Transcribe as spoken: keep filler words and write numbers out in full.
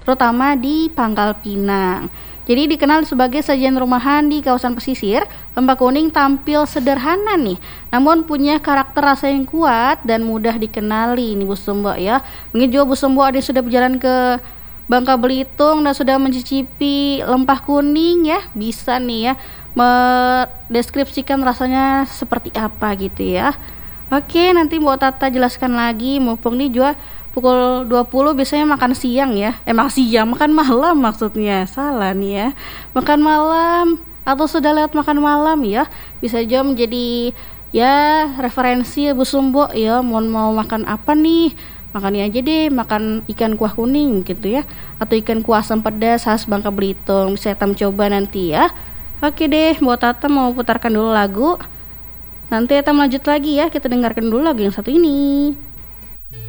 terutama di Pangkal Pinang. Jadi dikenal sebagai sajian rumahan di kawasan pesisir, lempah kuning tampil sederhana nih, namun punya karakter rasa yang kuat dan mudah dikenali nih Bu Sumbo ya. Mungkin juga Bu Sumbo ada yang sudah berjalan ke Bangka Belitung dan sudah mencicipi lempah kuning ya, bisa nih ya mendeskripsikan rasanya seperti apa gitu ya. Oke, nanti Mbak Tata jelaskan lagi, mumpung nih juga pukul dua puluh biasanya makan siang ya. Eh makan siang, makan malam maksudnya. Salah nih ya. Makan malam atau sudah lewat makan malam ya. Bisa juga menjadi ya referensi Bu Sumbo ya. Mau mau makan apa nih? Makan ini aja deh, makan ikan kuah kuning gitu ya. Atau ikan kuah asam pedas khas Bangka Belitung. Bisa kita coba nanti ya. Oke deh, Mbak Tata mau putarkan dulu lagu. Nanti kita lanjut lagi ya. Kita dengarkan dulu lagu yang satu ini.